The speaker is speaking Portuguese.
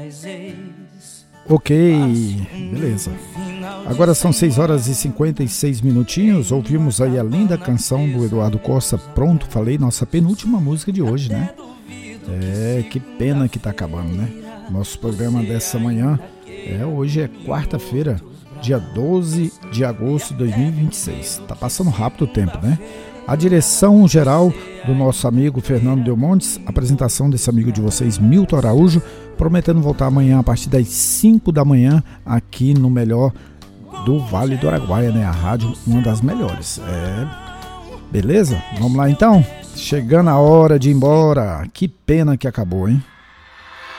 Ok, beleza. Agora são 6 horas e 56 minutinhos. Ouvimos aí a linda canção do Eduardo Costa, Pronto Falei, nossa penúltima música de hoje, né? Que pena que tá acabando, né? Nosso programa dessa manhã, hoje é quarta-feira, dia 12 de agosto de 2026. Tá passando rápido o tempo, né? A direção geral do nosso amigo Fernando Delmontes, apresentação desse amigo de vocês, Milton Araújo, prometendo voltar amanhã a partir das 5 da manhã aqui no melhor do Vale do Araguaia, né? A rádio, uma das melhores. Beleza? Vamos lá então? Chegando a hora de ir embora. Que pena que acabou, hein?